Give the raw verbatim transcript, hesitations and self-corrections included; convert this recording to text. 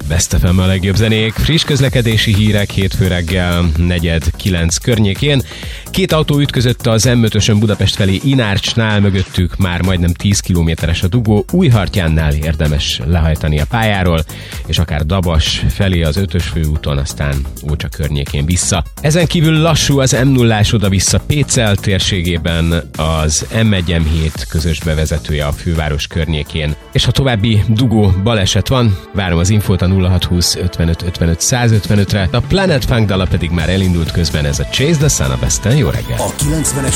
Best ef em a legjobb zenék, friss közlekedési hírek hétfő reggel negyed kilenc környékén. Két autó ütközött az em ötösön Budapest felé Inárcsnál, mögöttük már majdnem tíz kilométeres a dugó. Újhartyánnál érdemes lehajtani a pályáról, és akár Dabas felé az ötös főúton, aztán Ócsa környékén vissza. Ezen kívül lassú az em nullás oda-vissza Pécel térségében, az em egy em hét közös bevezetője a főváros környékén. És ha további dugó baleset van, várom az infót a nulla hat húsz ötvenöt ötvenöt száz ötvenötre, a Planet Funk dala pedig már elindult közben, ez a Chase the Sun a Besten. Jó reggel! A kilencvenes